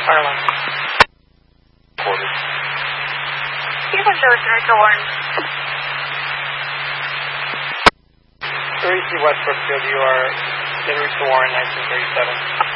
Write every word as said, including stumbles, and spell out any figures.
Harlem. Quarter. You can go through to Warren. three C West Brookfield, you are in route to Warren, nineteen thirty-seven.